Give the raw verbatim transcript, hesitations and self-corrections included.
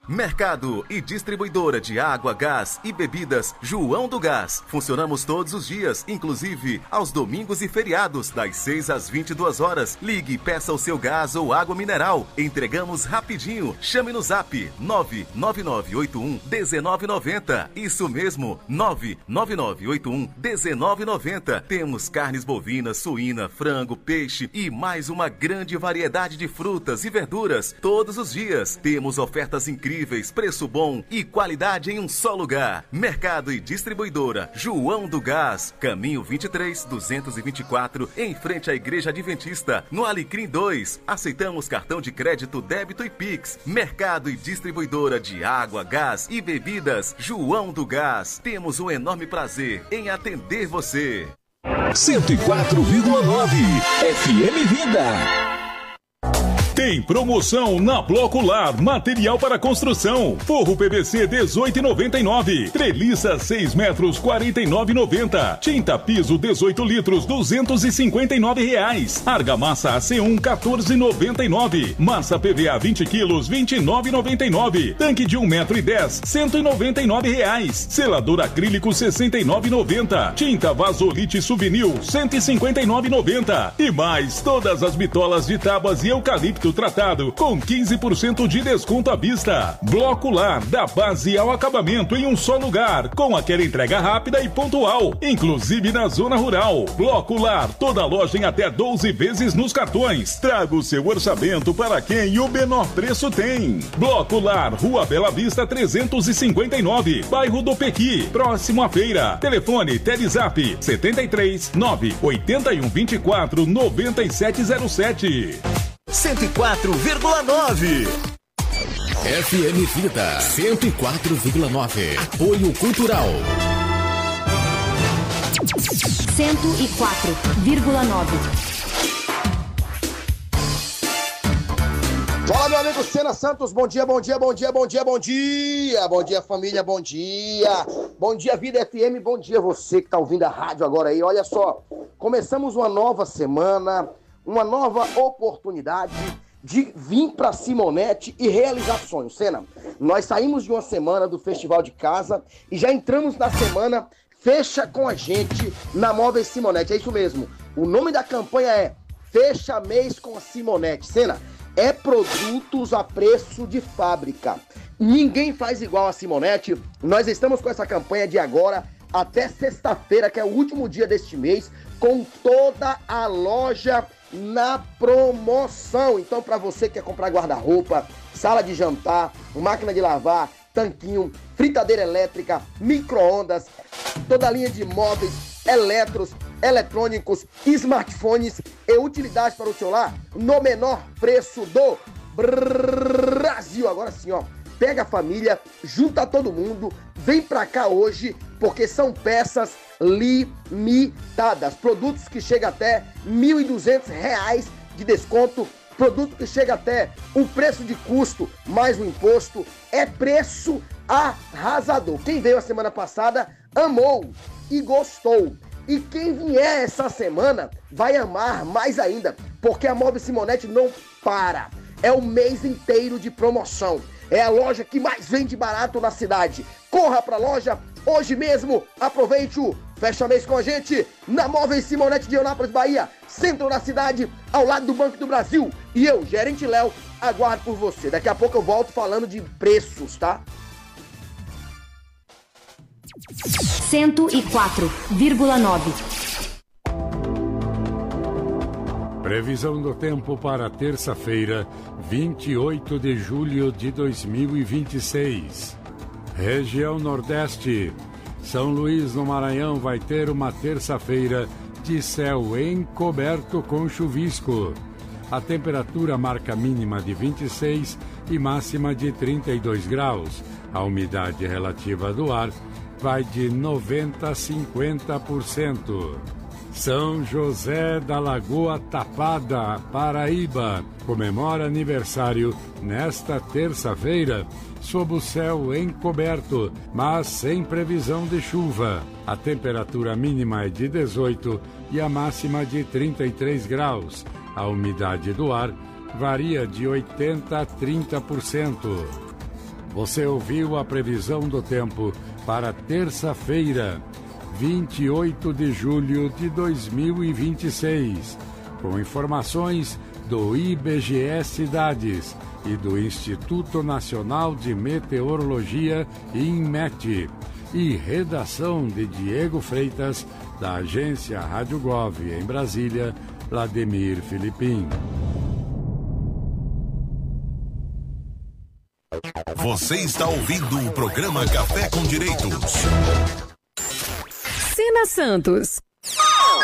Mercado e distribuidora de água, gás e bebidas João do Gás. Funcionamos todos os dias, inclusive aos domingos e feriados, das seis às vinte e duas horas. Ligue e peça o seu gás ou água mineral. Entregamos rapidinho. Chame no zap nove nove nove oito um um nove nove zero. Isso mesmo, nove nove nove oito um um nove nove zero. Temos carnes bovinas, suína, frango, peixe e mais uma grande variedade de frutas e verduras todos os dias. Temos ofertas incríveis, preço bom e qualidade em um só lugar. Mercado e distribuidora João do Gás, caminho vinte e três, duzentos e vinte e quatro, em frente à Igreja Adventista, no Alecrim dois. Aceitamos cartão de crédito, débito e Pix. Mercado e distribuidora de água, gás e bebidas João do Gás. Temos um enorme prazer em atender você. cento e quatro vírgula nove F M Vida. Tem promoção na Bloco Lar, material para construção. Forro P V C dezoito e noventa e nove. Treliça seis metros quarenta e nove e noventa. Tinta piso dezoito litros duzentos e cinquenta e nove reais. Argamassa A C um quatorze e noventa e nove. Massa P V A vinte quilos vinte e nove e noventa e nove. Tanque de um metro e dez cento e noventa e nove reais. Selador acrílico sessenta e nove e noventa. Tinta Vasolite Souvenir cento e cinquenta e nove e noventa. E mais todas as bitolas de tábuas e eucalipto tratado com quinze por cento de desconto à vista. Bloco Lar, da base ao acabamento em um só lugar, com aquela entrega rápida e pontual, inclusive na zona rural. Bloco Lar, toda loja em até doze vezes nos cartões. Traga o seu orçamento para quem o menor preço tem. Bloco Lar, Rua Bela Vista trezentos e cinquenta e nove, bairro do Pequi, próximo à feira. Telefone Telezap setenta e três, nove oito um, vinte e quatro, noventa e sete zero sete. cento e quatro vírgula nove. F M Vida cento e quatro vírgula nove. Apoio Cultural. cento e quatro vírgula nove. Fala, meu amigo Sena Santos, bom dia, bom dia, bom dia, bom dia, bom dia, bom dia, família, bom dia, bom dia, Vida F M, bom dia, você que tá ouvindo a rádio agora aí. Olha só, começamos uma nova semana, uma nova oportunidade de vir para Simonete e realizar sonhos. Sena, nós saímos de uma semana do Festival de Casa e já entramos na semana Fecha com a Gente na Móveis Simonete. É isso mesmo, o nome da campanha é Fecha Mês com a Simonete. Sena, é produtos a preço de fábrica. Ninguém faz igual a Simonete. Nós estamos com essa campanha de agora até sexta-feira, que é o último dia deste mês, com toda a loja na promoção. Então, para você que quer comprar guarda-roupa, sala de jantar, máquina de lavar, tanquinho, fritadeira elétrica, micro-ondas, toda a linha de móveis, eletros, eletrônicos, smartphones e utilidades para o celular no menor preço do Brasil. Agora sim, ó, pega a família, junta todo mundo, vem pra cá hoje, porque são peças limitadas. Produtos que chegam até mil e duzentos reais de desconto, produto que chega até o preço de custo mais o imposto. É preço arrasador. Quem veio a semana passada amou e gostou. E quem vier essa semana vai amar mais ainda, porque a Móveis Simonete não para. É o mês inteiro de promoção. É a loja que mais vende barato na cidade. Corra pra loja hoje mesmo. Aproveite o Fecha Mês com a Gente na Móveis Simonete de Eunápolis, Bahia, centro da cidade, ao lado do Banco do Brasil. E eu, Gerente Léo, aguardo por você. Daqui a pouco eu volto falando de preços, tá? cento e quatro vírgula nove. Previsão do tempo para terça-feira, vinte e oito de julho de dois mil e vinte e seis. Região Nordeste. São Luís, no Maranhão, vai ter uma terça-feira de céu encoberto com chuvisco. A temperatura marca mínima de vinte e seis e máxima de trinta e dois graus. A umidade relativa do ar vai de noventa a cinquenta por cento. São José da Lagoa Tapada, Paraíba, comemora aniversário nesta terça-feira, sob o céu encoberto, mas sem previsão de chuva. A temperatura mínima é de dezoito e a máxima de trinta e três graus. A umidade do ar varia de oitenta a trinta por cento. Você ouviu a previsão do tempo para terça-feira, vinte e oito de julho de dois mil e vinte e seis, com informações do I B G E Cidades e do Instituto Nacional de Meteorologia, INMET, e redação de Diego Freitas, da agência Rádio Gov, em Brasília, Vladimir Filipim. Você está ouvindo o programa Café com Direitos. Sena Santos,